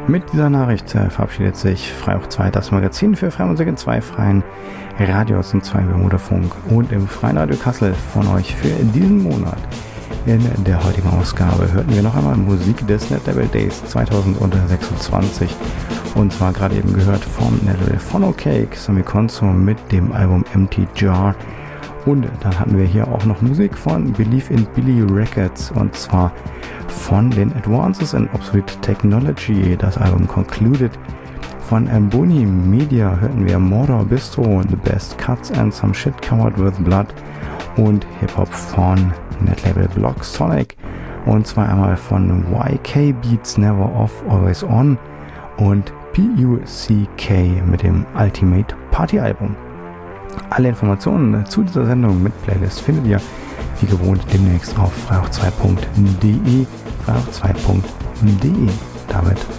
Mit dieser Nachricht verabschiedet sich Freihoch 2, das Magazin für Freimusik in zwei freien Radios und zwei Bermuderfunk und im Freien Radio Kassel von euch für diesen Monat. In der heutigen Ausgabe hörten wir noch einmal Musik des Netlabel Days 2026 und zwar gerade eben gehört vom Netlabel Funnel Cake, Sammy Konso mit dem Album Empty Jar. Und dann hatten wir hier auch noch Musik von Believe in Billy Records und zwar von den Advances in Obsolete Technology, das Album Concluded. Von Boni Media hörten wir Mordor Bistro, The Best Cuts and Some Shit Covered with Blood und Hip-Hop von Netlabel Block Sonic und zwar einmal von YK Beats Never Off Always On und PUCK mit dem Ultimate Party Album. Alle Informationen zu dieser Sendung mit Playlist findet ihr wie gewohnt demnächst auf freihoch2.de, freihoch2.de. David